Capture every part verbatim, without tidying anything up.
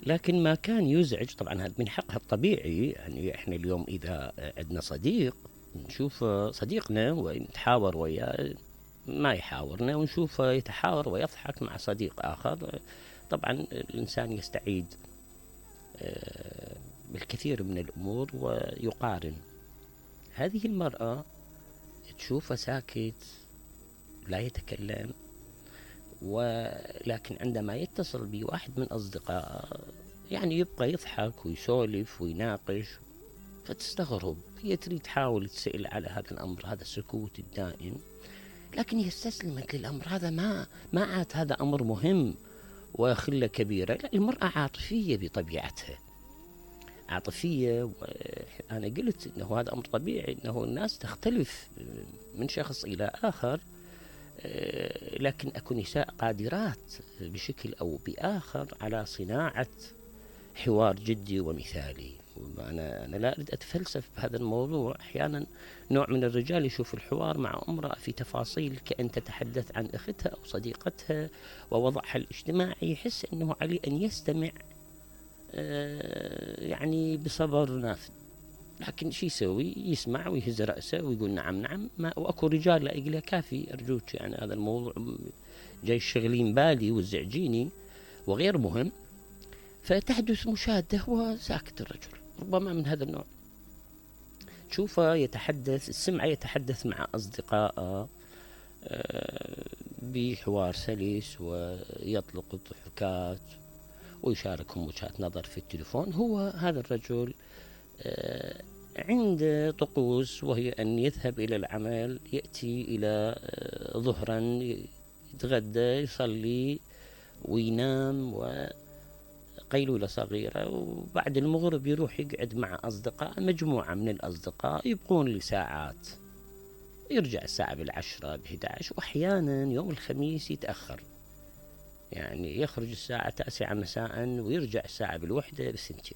لكن ما كان يزعج طبعا هذا من حقها الطبيعي. يعني احنا اليوم اذا عندنا صديق نشوف صديقنا ونتحاور وياه، ما يحاورنا، ونشوف يتحاور ويضحك مع صديق آخر، طبعا الإنسان يستعيد آه، بالكثير من الأمور ويقارن. هذه المرأة تشوفه ساكت لا يتكلم، ولكن عندما يتصل بواحد من أصدقائه يعني يبقى يضحك ويسولف ويناقش، فتستغرب. هي تريد تحاول تسأل على هذا الأمر، هذا السكوت الدائم، لكن هي استسلمت للأمر هذا. ما ما عاد هذا أمر مهم وخلة كبيرة. لا، المرأة عاطفية بطبيعتها، عاطفية. وأنا قلت أنه هذا أمر طبيعي، أنه الناس تختلف من شخص إلى آخر، لكن أكو نساء قادرات بشكل أو بآخر على صناعة حوار جدي ومثالي. أنا أنا لا أريد أتفلسف بهذا الموضوع. أحيانا نوع من الرجال يشوف الحوار مع امرأة في تفاصيل كأن تتحدث عن أختها أو صديقتها ووضعها الاجتماعي، يحس أنه عليه أن يستمع يعني بصبر نافذ، لكن شو يسوي؟ يسمع ويهز رأسه ويقول نعم نعم. ما وأكو رجال لا يقول كافي أرجوك، يعني هذا الموضوع جاي شغلين بالي وزعجيني وغير مهم. فتحدث مشادة وساكت الرجل، ربما من هذا النوع. تشوفه يتحدث، السمع يتحدث مع أصدقائه بحوار سلس ويطلق الضحكات ويشاركهم وجهات نظر في التلفون. هو هذا الرجل عنده طقوس، وهي أن يذهب إلى العمل، يأتي إلى ظهرا، يتغدى، يصلي وينام، وقيلولة صغيرة، وبعد المغرب يروح يقعد مع أصدقاء، مجموعة من الأصدقاء يبقون لساعات، يرجع الساعة بالعشرة بإحدى عشر، وأحيانا يوم الخميس يتأخر، يعني يخرج الساعة تاسعة مساء ويرجع الساعة بالوحدة بالسنتين.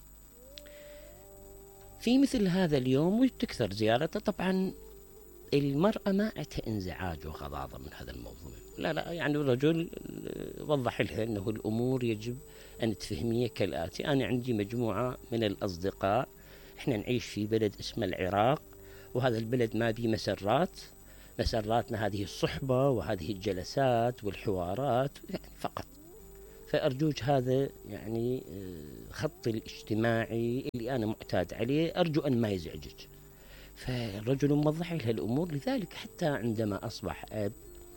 في مثل هذا اليوم وتكثر زيارته، طبعا المرأة ما عندها انزعاج وغضاضة من هذا الموضوع، لا لا، يعني الرجل وضح لها أنه الأمور يجب أن تفهميه كالآتي: أنا عندي مجموعة من الأصدقاء، إحنا نعيش في بلد اسمه العراق، وهذا البلد ما به مسرات، مسراتنا هذه الصحبة وهذه الجلسات والحوارات يعني فقط. فأرجوك هذا يعني خطي الاجتماعي اللي أنا معتاد عليه، أرجو أن ما يزعجك. فالرجل موضح لها الأمور، لذلك حتى عندما أصبح أب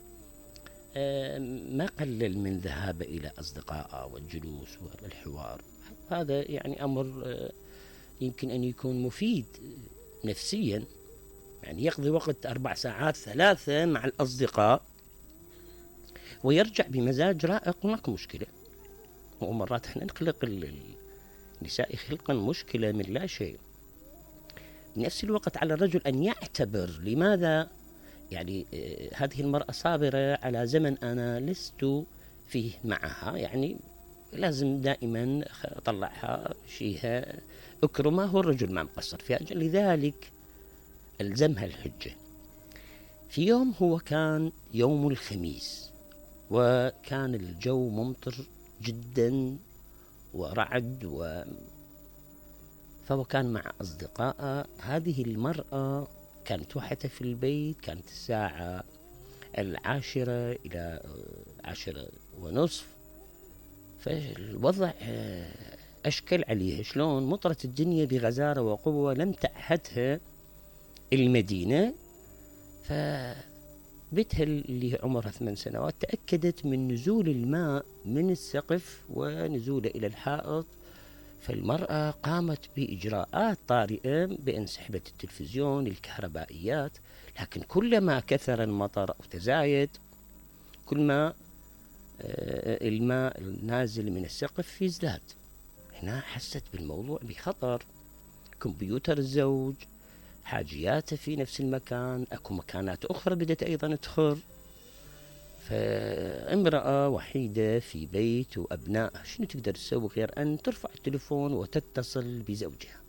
ما قلل من ذهابه إلى أصدقائه والجلوس والحوار. هذا يعني أمر يمكن أن يكون مفيد نفسيا، يعني يقضي وقت أربع ساعات ثلاثة مع الأصدقاء ويرجع بمزاج رائق وماكو مشكلة. ومرات احنا نخلق النساء خلقا مشكلة من لا شيء. بنفس الوقت على الرجل أن يعتبر لماذا يعني هذه المرأة صابرة على زمن أنا لست فيه معها، يعني لازم دائما أطلعها شيها أكرمها، هو الرجل ما مقصر فيها. لذلك ألزمها الحجة. في يوم هو كان يوم الخميس، وكان الجو ممطر جدا ورعد، و فهو كان مع أصدقائه. هذه المرأة كانت وحدها في البيت، كانت الساعة العاشرة إلى عشرة ونصف، فالوضع أشكل عليها شلون مطرت الدنيا بغزارة وقوة لم تعهدها المدينة. فبيتها اللي عمرها ثمان سنوات تأكدت من نزول الماء من السقف ونزوله إلى الحائط، فالمرأة قامت بإجراءات طارئة بأن سحبت التلفزيون، الكهربائيات، لكن كلما كثر المطر أو تزايد كل ما الماء النازل من السقف يزداد. هنا حست بالموضوع بخطر. كمبيوتر الزوج، حاجياته في نفس المكان، أكو مكانات أخرى بدأت أيضا تخر. فامرأة وحيدة في بيت وأبناء، شنو تقدر تسوي غير أن ترفع التلفون وتتصل بزوجها؟